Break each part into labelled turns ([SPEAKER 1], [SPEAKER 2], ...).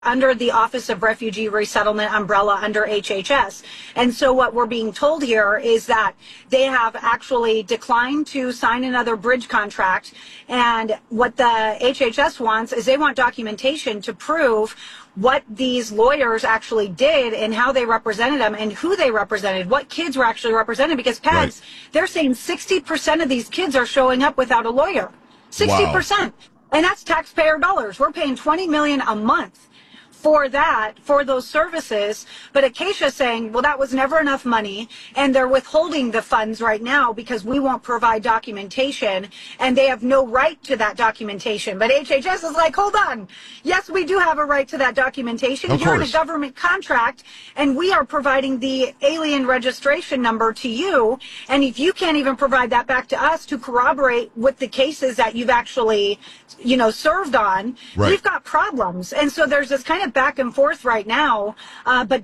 [SPEAKER 1] under the Office of Refugee Resettlement umbrella under HHS. And so what we're being told here is that they have actually declined to sign another bridge contract. And what the HHS wants is they want documentation to prove what these lawyers actually did and how they represented them and who they represented, what kids were actually represented. Because Pags, they're saying 60% of these kids are showing up without a lawyer. 60%. Wow. And that's taxpayer dollars. We're paying $20 million a month for that, for those services. But Acacia saying, well, that was never enough money, and they're withholding the funds right now because we won't provide documentation, and they have no right to that documentation. But HHS is like, hold on. Yes, we do have a right to that documentation. You're in a government contract, and we are providing the alien registration number to you. And if you can't even provide that back to us to corroborate with the cases that you've actually, served on, we've got problems. And so there's this kind of back and forth right now, but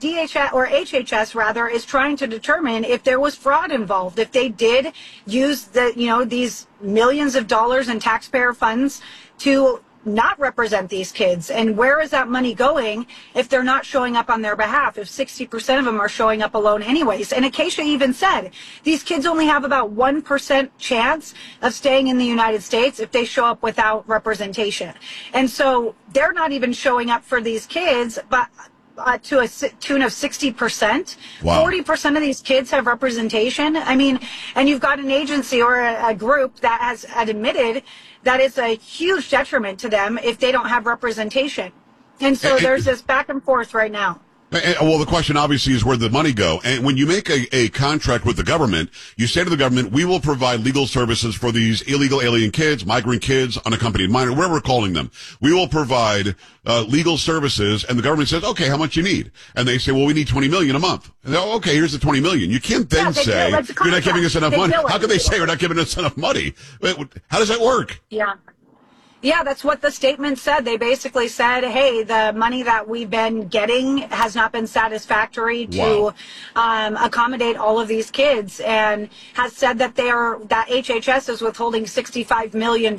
[SPEAKER 1] HHS rather is trying to determine if there was fraud involved, if they did use these millions of dollars in taxpayer funds to not represent these kids, and where is that money going if they're not showing up on their behalf, if 60% of them are showing up alone anyways. And Acacia even said these kids only have about 1% chance of staying in the United States if they show up without representation. And so they're not even showing up for these kids, but to a tune of 60%. Wow. 40% of these kids have representation. I mean, and you've got an agency or a group that has admitted that it's a huge detriment to them if they don't have representation. And so there's this back and forth right now.
[SPEAKER 2] Well, the question obviously is where the money go. And when you make a contract with the government, you say to the government, we will provide legal services for these illegal alien kids, migrant kids, unaccompanied minor, whatever we're calling them. We will provide legal services. And the government says, okay, how much you need? And they say, well, we need $20 million a month. And they go, okay, here's the $20 million. You can't then say, you're not giving us enough money. How can they say we're not giving us enough money? How does that work?
[SPEAKER 1] Yeah, that's what the statement said. They basically said, hey, the money that we've been getting has not been satisfactory to accommodate all of these kids, and has said that that HHS is withholding $65 million.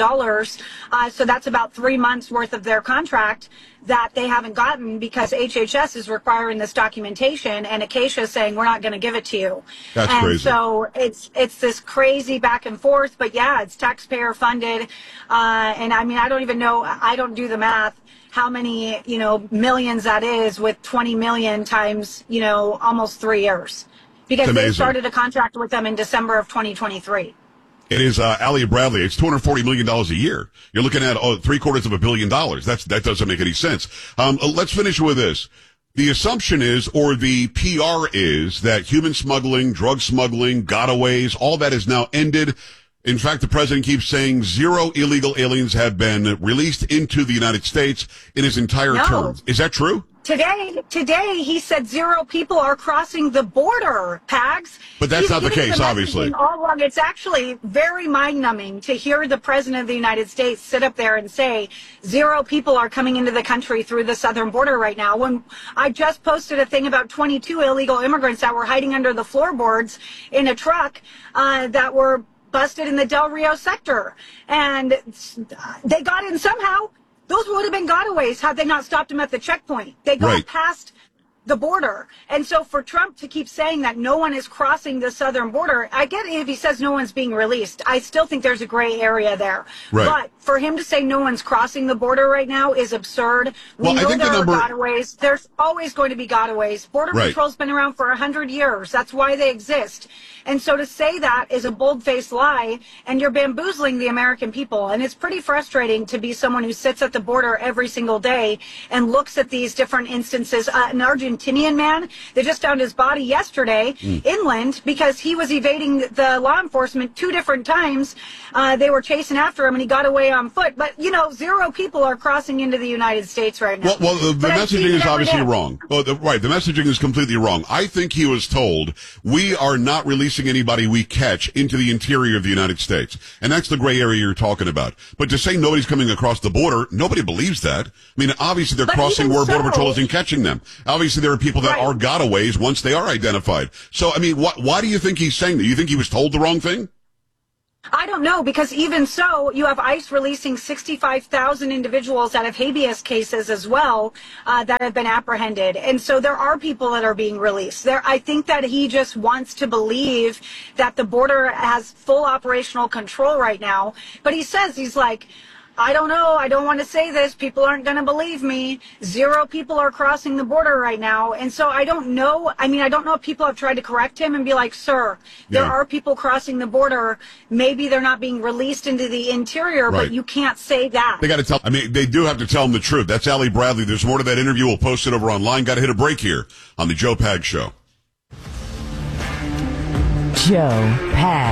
[SPEAKER 1] So that's about 3 months worth of their contract that they haven't gotten because HHS is requiring this documentation, and Acacia is saying, we're not going to give it to you.
[SPEAKER 2] That's crazy.
[SPEAKER 1] So it's this crazy back and forth, but yeah, it's taxpayer funded. And I mean, I don't even know, I don't do the math, how many, millions that is with 20 million times, almost 3 years. Because they started a contract with them in December of 2023.
[SPEAKER 2] It is Allie Bradley. It's $240 million a year. You're looking at $750 million. That doesn't make any sense. Let's finish with this. The assumption is, or the PR is, that human smuggling, drug smuggling, gotaways, all that is now ended. In fact, the president keeps saying 0 illegal aliens have been released into the United States in his entire term. Is that true?
[SPEAKER 1] Today, he said 0 people are crossing the border, Pags.
[SPEAKER 2] But that's not the case, obviously.
[SPEAKER 1] All along. It's actually very mind-numbing to hear the president of the United States sit up there and say 0 people are coming into the country through the southern border right now. When I just posted a thing about 22 illegal immigrants that were hiding under the floorboards in a truck that were busted in the Del Rio sector. And they got in somehow. Those would have been gotaways had they not stopped them at the checkpoint. They got past the border. And so for Trump to keep saying that no one is crossing the southern border, I get it if he says no one's being released. I still think there's a gray area there. But for him to say no one's crossing the border right now is absurd. We know there are gotaways. There's always going to be gotaways. Border Patrol's been around for 100 years. That's why they exist. And so to say that is a bold-faced lie, and you're bamboozling the American people. And it's pretty frustrating to be someone who sits at the border every single day and looks at these different instances. An Argentinian man, they just found his body yesterday inland because he was evading the law enforcement 2 different times. They were chasing after him, and he got away on foot. But, 0 people are crossing into the United States right now.
[SPEAKER 2] Well, the messaging is obviously wrong. Well, the messaging is completely wrong. I think he was told, we are not releasing anybody we catch into the interior of the United States. And that's the gray area you're talking about. But to say nobody's coming across the border, nobody believes that. I mean, obviously they're crossing where Border Patrol isn't catching them. Obviously there are people that are gotaways once they are identified. So, I mean, why do you think he's saying that? You think he was told the wrong thing?
[SPEAKER 1] I don't know, because even so, you have ICE releasing 65,000 individuals out of habeas cases as well that have been apprehended. And so there are people that are being released. I think that he just wants to believe that the border has full operational control right now. But he says, he's like, I don't know. I don't want to say this. People aren't going to believe me. 0 people are crossing the border right now. And so I don't know. I mean, I don't know if people have tried to correct him and be like, sir, there are people crossing the border. Maybe they're not being released into the interior, but you can't say that.
[SPEAKER 2] They got to tell, I mean, they do have to tell him the truth. That's Allie Bradley. There's more to that interview. We'll post it over online. Got to hit a break here on the Joe Pags Show.
[SPEAKER 3] Joe Pags.